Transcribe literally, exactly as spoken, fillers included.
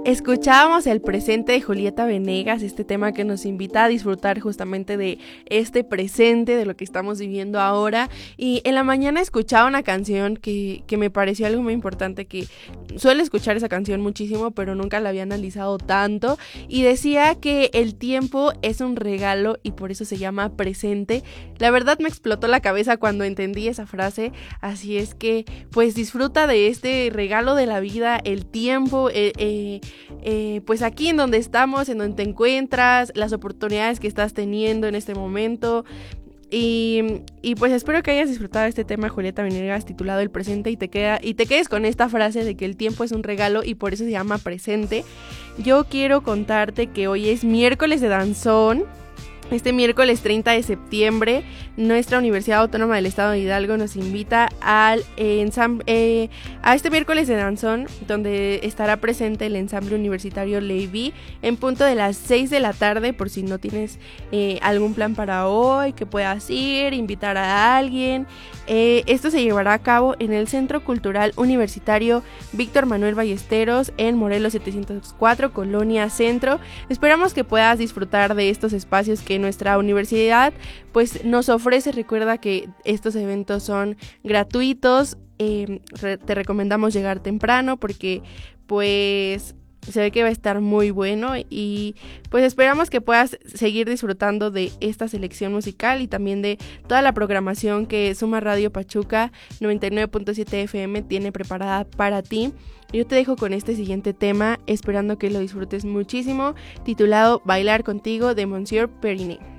Escuchábamos El presente de Julieta Venegas, este tema que nos invita a disfrutar justamente de este presente, de lo que estamos viviendo ahora. Y en la mañana escuchaba una canción que, que me pareció algo muy importante, que suelo escuchar esa canción muchísimo, pero nunca la había analizado tanto. Y decía que el tiempo es un regalo y por eso se llama presente. La verdad me explotó la cabeza cuando entendí esa frase, así es que pues disfruta de este regalo de la vida, el tiempo, eh, eh, Eh, pues aquí en donde estamos, en donde te encuentras, las oportunidades que estás teniendo en este momento. Y, y pues espero que hayas disfrutado este tema, Julieta Venegas, titulado El presente, y te, queda, y te quedes con esta frase de que el tiempo es un regalo y por eso se llama presente. Yo quiero contarte que hoy es miércoles de danzón. Este miércoles treinta de septiembre, nuestra Universidad Autónoma del Estado de Hidalgo nos invita al ensam- eh, a este miércoles de danzón, donde estará presente el ensamble universitario Levi en punto de las seis de la tarde, por si no tienes eh, algún plan para hoy, que puedas ir, invitar a alguien. Eh, esto se llevará a cabo en el Centro Cultural Universitario Víctor Manuel Ballesteros, en Morelos setecientos cuatro, Colonia Centro. Esperamos que puedas disfrutar de estos espacios que nuestra universidad pues nos ofrece. Recuerda que estos eventos son gratuitos, eh, re- te recomendamos llegar temprano porque pues se ve que va a estar muy bueno y pues esperamos que puedas seguir disfrutando de esta selección musical y también de toda la programación que Suma Radio Pachuca noventa y nueve punto siete F M tiene preparada para ti. Yo te dejo con este siguiente tema, esperando que lo disfrutes muchísimo, titulado Bailar Contigo, de Monsieur Periné.